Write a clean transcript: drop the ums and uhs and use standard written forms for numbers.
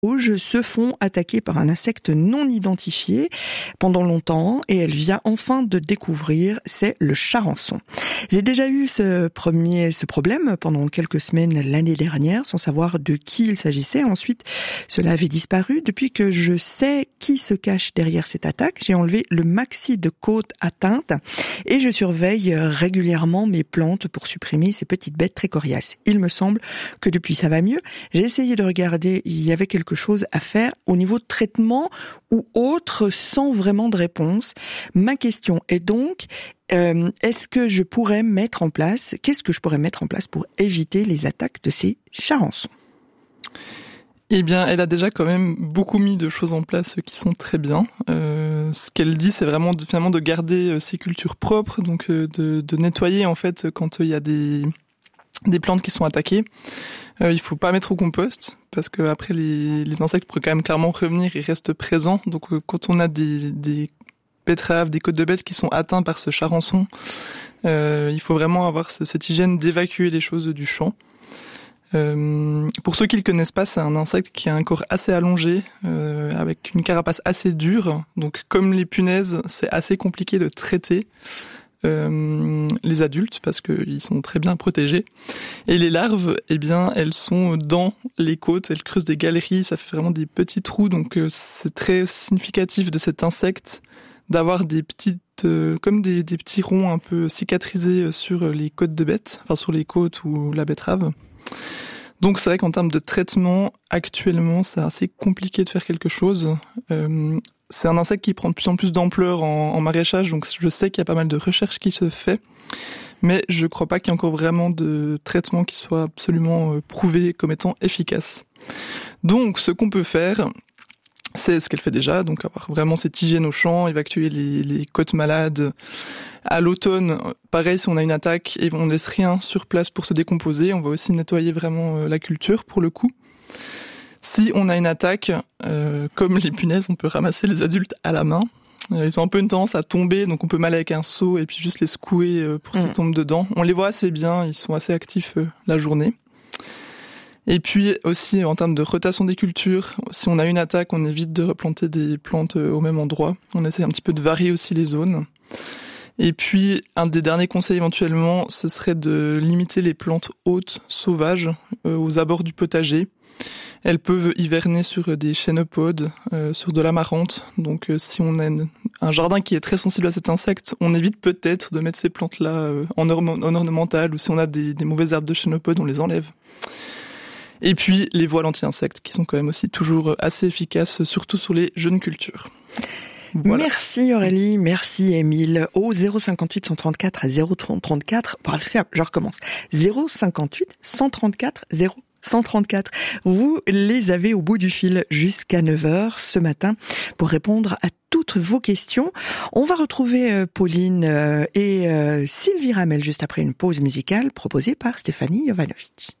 rouges se font attaquer par un insecte non identifié pendant longtemps et elle vient enfin de découvrir, c'est le charançon. J'ai déjà eu ce problème pendant quelques semaines l'année dernière sans savoir de qui il s'agissait. Ensuite, cela avait disparu. Depuis que je sais qui se cache derrière cette attaque, j'ai enlevé le maxi de côte atteinte et je surveille régulièrement mes plantes pour supprimer ces petites bêtes très coriaces. Il me semble que depuis ça va mieux. J'ai essayé de regarder, il y avait quelque chose à faire au niveau de traitement ou autre sans vraiment de réponse. Ma question est donc, qu'est-ce que je pourrais mettre en place pour éviter les attaques de ces charançons? Eh bien, elle a déjà quand même beaucoup mis de choses en place qui sont très bien. Ce qu'elle dit, c'est vraiment finalement de garder ses cultures propres, donc de nettoyer en fait quand il y a des plantes qui sont attaquées. Il faut pas mettre au compost parce que après les insectes pourraient quand même clairement revenir et restent présents. Donc quand on a des betteraves, des côtes de bêtes qui sont atteints par ce charançon, il faut vraiment avoir cette hygiène d'évacuer les choses du champ. Pour ceux qui le connaissent pas, c'est un insecte qui a un corps assez allongé, avec une carapace assez dure. Donc comme les punaises, c'est assez compliqué de traiter les adultes parce qu'ils sont très bien protégés. Et les larves, eh bien, elles sont dans les côtes, elles creusent des galeries, ça fait vraiment des petits trous. Donc c'est très significatif de cet insecte d'avoir des petites, comme des petits ronds un peu cicatrisés sur les côtes de bêtes, enfin sur les côtes ou la betterave. Donc c'est vrai qu'en termes de traitement, actuellement, c'est assez compliqué de faire quelque chose. C'est un insecte qui prend de plus en plus d'ampleur en maraîchage, donc je sais qu'il y a pas mal de recherches qui se fait, mais je crois pas qu'il y ait encore vraiment de traitement qui soit absolument prouvé comme étant efficace. Donc ce qu'on peut faire, c'est ce qu'elle fait déjà, donc avoir vraiment cette hygiène au champ, évacuer les côtes malades. À l'automne, pareil, si on a une attaque et on laisse rien sur place pour se décomposer, on va aussi nettoyer vraiment la culture pour le coup. Si on a une attaque, comme les punaises, on peut ramasser les adultes à la main. Ils ont un peu une tendance à tomber, donc on peut mal avec un seau et puis juste les secouer pour qu'ils tombent dedans. On les voit assez bien, ils sont assez actifs la journée. Et puis aussi en termes de rotation des cultures, si on a une attaque, on évite de replanter des plantes au même endroit. On essaie un petit peu de varier aussi les zones. Et puis un des derniers conseils éventuellement, ce serait de limiter les plantes hautes, sauvages, aux abords du potager. Elles peuvent hiverner sur des chénopodes, sur de l'amarante. Donc si on a un jardin qui est très sensible à cet insecte, on évite peut-être de mettre ces plantes-là en ornemental, ou si on a des mauvaises herbes de chénopodes, on les enlève. Et puis les voiles anti-insectes, qui sont quand même aussi toujours assez efficaces, surtout sur les jeunes cultures. Voilà. Merci Aurélie, merci Émile. Au 058 134 à 034, je recommence. 058 134 134. Vous les avez au bout du fil jusqu'à 9h ce matin pour répondre à toutes vos questions. On va retrouver Pauline et Sylvie Ramel juste après une pause musicale proposée par Stéphanie Jovanovic.